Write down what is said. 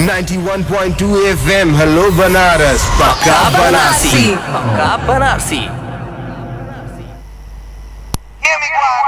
91.2 FM hello Banaras पक्का बनारसी पक्का Banarasi. Hear me, why?